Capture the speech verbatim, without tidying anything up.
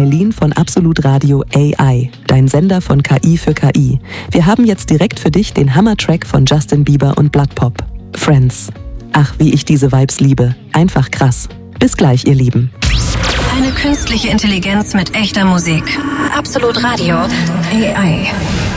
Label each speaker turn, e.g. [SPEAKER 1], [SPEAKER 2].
[SPEAKER 1] Eileen von Absolut Radio A I, dein Sender von K I für K I. Wir haben jetzt direkt für dich den Hammer-Track von Justin Bieber und Blood Pop, Friends. Ach, wie ich diese Vibes liebe. Einfach krass. Bis gleich, ihr Lieben.
[SPEAKER 2] Eine künstliche Intelligenz mit echter Musik. Absolut Radio A I.